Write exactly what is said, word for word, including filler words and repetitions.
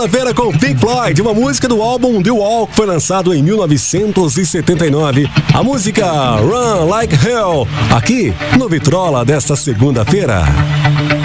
Vera com Pink Floyd, uma música do álbum The Wall, que foi lançado em mil novecentos e setenta e nove. A música Run Like Hell, aqui no Vitrola desta segunda-feira.